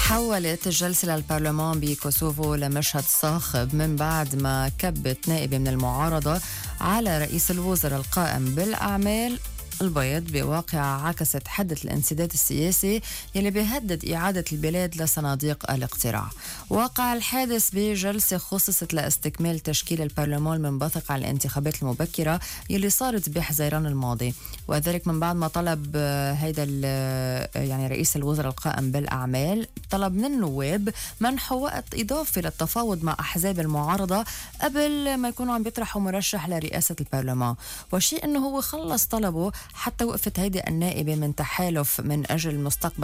تحولت الجلسة للبرلمان بكوسوفو لمشهد صاخب من بعد ما كبت نائبة من المعارضة على رئيس الوزراء القائم بالأعمال البيض بواقعة عكست حدة الانسداد السياسي يلي بيهدد إعادة البلاد لصناديق الاقتراع. وقع الحادث بجلسة خصصت لاستكمال تشكيل البرلمان المنبثق عن الانتخابات المبكرة يلي صارت بحزيران الماضي، وذلك من بعد ما طلب يعني رئيس الوزراء القائم بالأعمال طلب من النواب منحه وقت إضافي للتفاوض مع أحزاب المعارضة قبل ما يكونوا عم بيطرحوا مرشح لرئاسة البرلمان. وشيء أنه هو خلص طلبه حتى وقفت هيدي النائبة من تحالف من أجل مستقبل